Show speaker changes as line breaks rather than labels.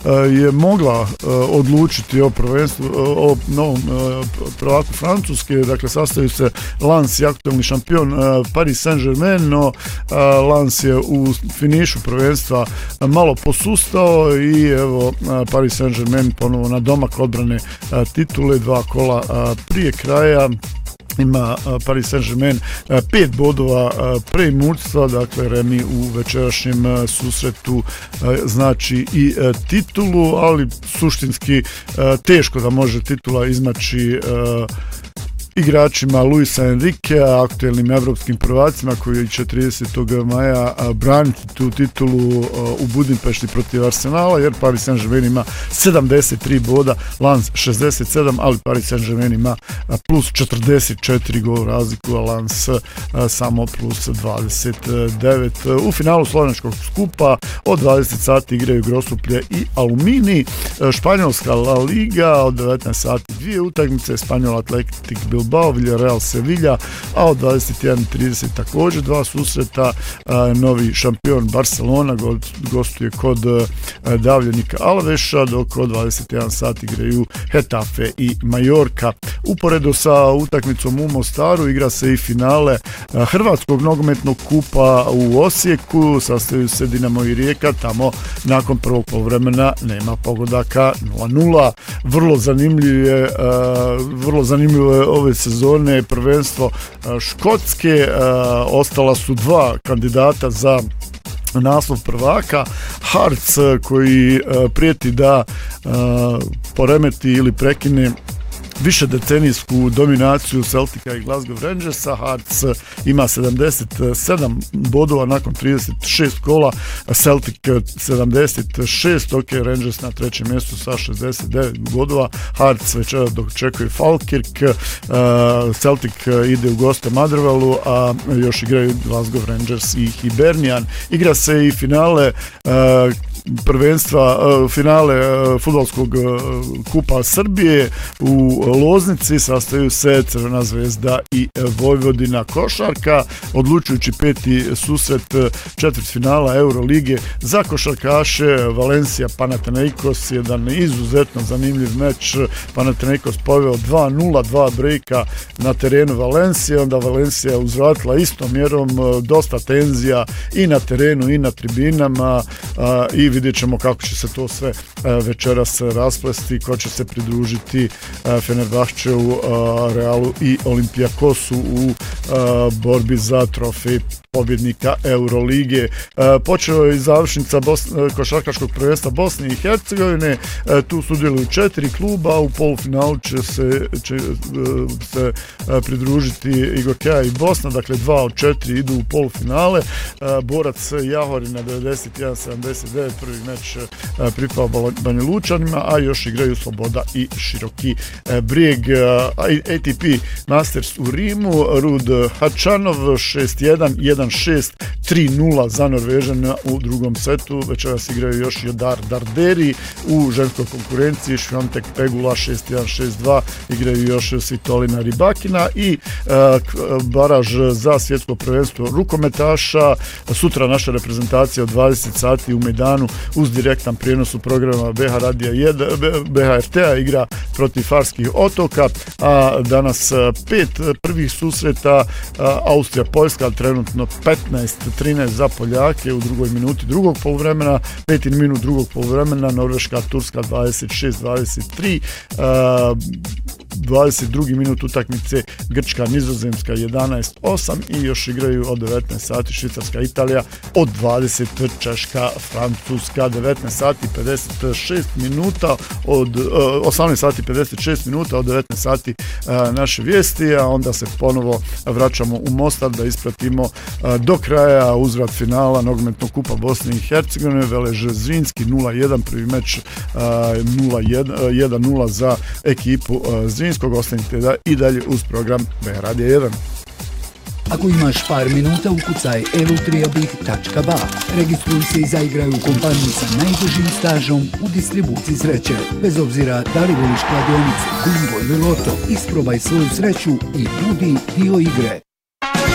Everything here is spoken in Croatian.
je mogla odlučiti o prvenstvu, o novom prvaku Francuske. Dakle, sastaju se Lens i aktualni šampion Paris Saint-Germain, no Lens je u finišu prvenstva malo posustao i evo Paris Saint-Germain ponovo na domak odbrane titule, 2 kola prije kraja. Ima Paris Saint-Germain 5 bodova preimurstva, dakle remi u večerašnjem susretu znači i titulu, ali suštinski teško da može titula izmaći igračima Luisa Enriquea, aktuelnim evropskim prvacima koji će 30. maja braniti tu titulu u Budimpešti protiv Arsenala, jer Paris Saint-Germain ima 73 boda, Lens 67, ali Paris Saint-Germain ima plus 44 gol razliku, a Lens samo plus 29. U finalu slovenačkog skupa od 20 sati igraju Grosuplje i Aluminij. Španjolska La Liga od 19 sati 2 utakmice, Espanjol Athletic Bilbao, Villarreal Sevilla, a od 21:30 također 2 susreta. Novi šampion Barcelona gostuje kod davljenika Alaveša, dok od 21 sati igraju Hetafe i Majorka. Uporedo sa utakmicom u Mostaru igra se i finale Hrvatskog nogometnog kupa u Osijeku, sastaju se Dinamo i Rijeka, tamo nakon prvog poluvremena nema pogodaka, 0:0. Vrlo zanimljivo je ove sezone prvenstvo Škotske, ostala su 2 kandidata za naslov prvaka. Hearts koji prijeti da poremeti ili prekine više decenijsku dominaciju Celtica i Glasgow Rangersa. Hearts ima 77 bodova nakon 36 kola, Celtic 76, ok, Rangers na trećem mjestu sa 69 bodova. Hearts večera dočekuje Falkirk, Celtic ide u goste Motherwellu, a još igraju Glasgow Rangers i Hibernian. Igra se i finale prvenstva, finale fudbalskog kupa Srbije u Loznici, sastaju se Crvena zvezda i Vojvodina. Košarka, odlučujući 5. susret četvrtfinala Eurolige za košarkaše Valencia Panathinaikos, jedan izuzetno zanimljiv meč. Panathinaikos poveo 2:0, 2 brejka na terenu Valencije, onda Valencija uzvratila istom mjerom, dosta tenzija i na terenu i na tribinama, i vidjet ćemo kako će se to sve večeras rasplesti, ko će se pridružiti Fenerbahčeu, Realu i Olimpijakosu u borbi za trofej pobjednika Eurolige. Počeo je i završnica košarkaškog prvenstva Bosne i Hercegovine, tu sudjeluju 4 kluba, u polufinalu će se pridružiti Igokea i Bosna, dakle 2 od 4 idu u polufinale. Borac Jahorina 91-79, prvi meč pripao Banja Lučanima, a još igraju Sloboda i Široki Brijeg. ATP Masters u Rimu, Rud Hačanov 6:1, 1:6, 3:0 za Norvežana u drugom setu. Večeras igraju još Jodar Darderi u ženskoj konkurenciji, Šviontek Pegula 6:1, 6:2, igraju još Svitolina Ribakina i baraž za svjetsko prvenstvo rukometaša. Sutra naša reprezentacija od 20 sati u Mejdanu uz direktan prijenos u programa BHRT-a igra protiv Farskih otoka, a danas 5 prvih susreta, Austrija-Poljska trenutno 15:13 za Poljake u drugoj minuti drugog poluvremena, 5. minut drugog poluvremena, Norveška-Turska 26-23, 22. minut utakmice Grčka-Nizozemska 11:8 i još igraju od 19 sati Švicarska-Italija, od 20 Češka-Francuska. 19 sati 56 minuta od 18 sati 56 minuta od 19 sati naše vijesti, a onda se ponovo vraćamo u Mostar da ispratimo do kraja uzvrat finala nogometnog kupa Bosne i Hercegovine. Velež Zrinski 0:1, prvi meč 1:0 za ekipu Zrinskog. Ostanite i dalje uz program BH Radio 1.
Ako imaš par minuta, ukucaj evo3abih.ba. Registruj se i zaigraj u kompaniji sa najdužim stažom u distribuciji sreće. Bez obzira da li voliš kladionice, bingo ili loto, isprobaj svoju sreću i budi dio igre.